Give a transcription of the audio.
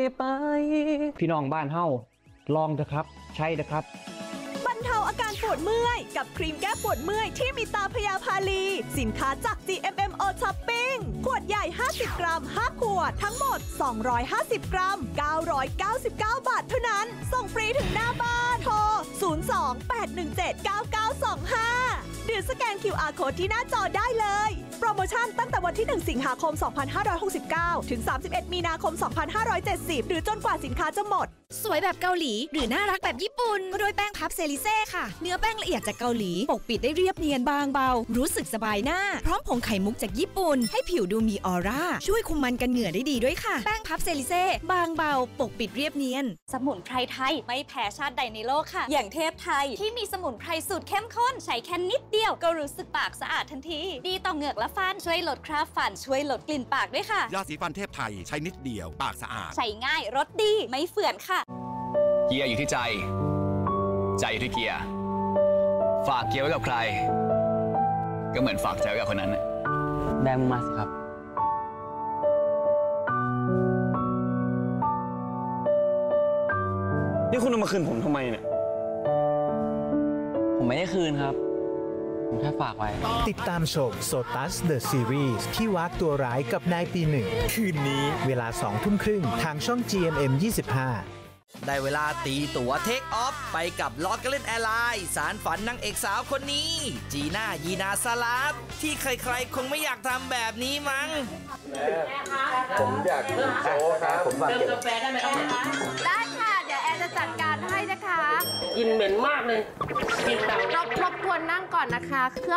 ไปพี่น้องบ้านเฮาลองเถอะครับใช่เถอะครับบรรเทาอาการปวดเมื่อยกับครีมแก้ปวดเมื่อยที่มีตาพยาพาลีสินค้าจาก GMMO Shopping ขวดใหญ่50 กรัม 5 ขวดทั้งหมด250 กรัม 999 บาทเท่านั้นส่งฟรีถึงหน้าบ้านโทร 02-817-9925 หรือสแกน QR Code ที่หน้าจอได้เลยโปรโมชั่นตั้งแต่วันที่ 1 สิงหาคม 2569 ถึง 31 มีนาคม 2570 หรือจนกว่าสินค้าจะหมดสวยแบบเกาหลีหรือน่ารักแบบญี่ปุ่นก็ด้วยแป้งพับเซริเซ่ค่ะเนื้อแป้งละเอียดจากเกาหลีปกปิดได้เรียบเนียนบางเบารู้สึกสบายหน้าพร้อมผงไข่มุกจากญี่ปุ่นให้ผิวดูมีออร่าช่วยคุมมันกันเหงื่อได้ดีด้วยค่ะแป้งพับเซริเซ่บางเบาปกปิดเรียบเนียนสมุนไพรไทยไม่แพ้ชาติใดในโลกค่ะอย่างเทพไทยที่มีสมุนไพรสูตรเข้มข้นใช้แค่นิดเดียวก็รู้สึกปากสะอาดทันทีดีต่อเหงือกและฟันช่วยลดคราบฟันช่วยลดกลิ่นปากด้วยค่ะยาสีฟันเทพไทยใช้นิดเดียวปากสะอาดใช้ง่ายรสดีไม่เฝื่อนค่ะเกียร์อยู่ที่ใจ ใจอยู่ที่เกียร์ ฝากเกียร์ไว้กับใคร ก็เหมือนฝากใจไว้กับคนนั้นแบมมาสิครับนี่คุณเอามาคืนผมทำไมเนี่ยผมไม่ได้คืนครับผมแค่ฝากไว้ติดตามชมโซตัสเดอะซีรีส์ที่วากตัวร้ายกับนายปีหนึ่งคืนนี้เวลา 20:30 ทางช่อง GMM 25 ได้เวลาตีตั๋วเทคออฟไปกับล็อกเล่นแอร์ไลน์สารฝันนางเอกสาวคนนี้จีน่ายีนาสลัดที่ใครๆคงไม่อยากทำแบบนี้มั้งผมอยากกินโจ๊กครับผมอยากกินกาแฟได้ไหมครับได้ค่ะเดี๋ยวแอนจะจัดการให้นะคะกินเหม็นมากเลยกินแบบรบกวนนั่งก่อนนะคะเครื่อง